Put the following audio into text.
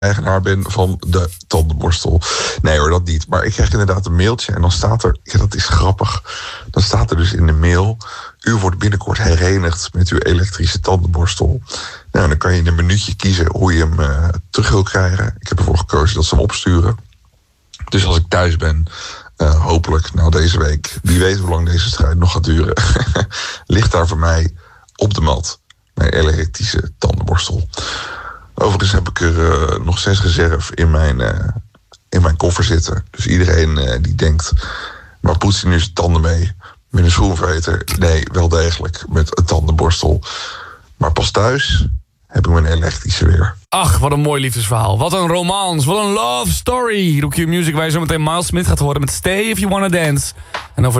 eigenaar ben van de tandenborstel. Nee hoor, dat niet. Maar ik krijg inderdaad een mailtje en dan staat er... Ja, dat is grappig. Dan staat er dus in de mail... U wordt binnenkort herenigd met uw elektrische tandenborstel. Nou, dan kan je in een minuutje kiezen hoe je hem terug wil krijgen. Ik heb ervoor gekozen dat ze hem opsturen. Dus als ik thuis ben, hopelijk nou deze week... Wie weet hoe lang deze strijd nog gaat duren... ligt daar voor mij op de mat mijn elektrische tandenborstel. Overigens heb ik er nog 6 reserve in mijn koffer zitten. Dus iedereen die denkt... maar poetst hij nu zijn tanden mee met een schoenveter? Nee, wel degelijk met een tandenborstel. Maar pas thuis heb ik mijn elektrische weer. Ach, wat een mooi liefdesverhaal. Wat een romance, wat een love story. Hier op Q Music waar je zo meteen Miles Smith gaat horen met Stay If You Wanna Dance. En over